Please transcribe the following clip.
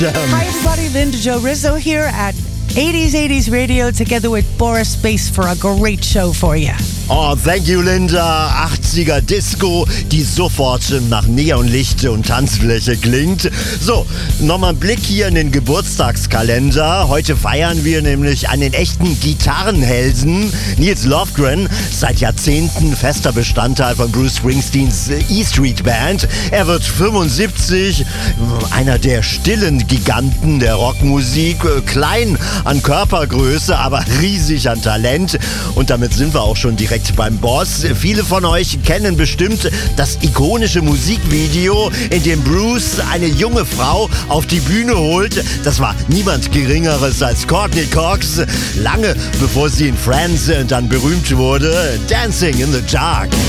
Hi everybody, Linda Joe Rizzo here at 80s Radio together with Boris Bass for a great show for you. Oh, thank you, Linda. 80er Disco, die sofort nach Neonlicht und Tanzfläche klingt. So, nochmal ein Blick hier in den Geburtstagskalender. Heute feiern wir nämlich einen echten Gitarrenhelden. Nils Lofgren, seit Jahrzehnten fester Bestandteil von Bruce Springsteens E-Street Band. Er wird 75, einer der stillen Giganten der Rockmusik. Klein an Körpergröße, aber riesig an Talent. Und damit sind wir auch schon direkt beim Boss. Viele von euch kennen bestimmt das ikonische Musikvideo, in dem Bruce eine junge Frau auf die Bühne holt. Das war niemand Geringeres als Courtney Cox, lange bevor sie in Friends dann berühmt wurde. Dancing in the Dark.